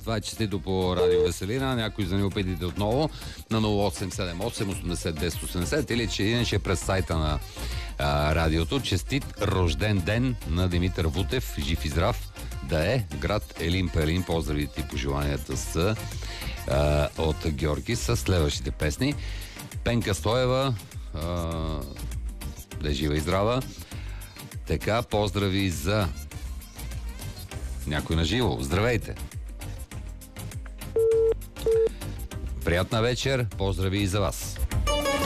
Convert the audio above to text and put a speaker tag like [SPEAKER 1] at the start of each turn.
[SPEAKER 1] това е честито по Радио Веселина. Някой за неопитите отново на 0878 80 10 80 или че иначе през сайта на радиото. Честит рожден ден на Димитър Вутев. Жив и здрав да е. Град Елин Пелин. Поздравите и пожеланията са от Георги с следващите песни. Пенка Стоева, да е жива и здрава. Така, поздрави за някой на живо. Здравейте! Приятна вечер, поздрави и за вас!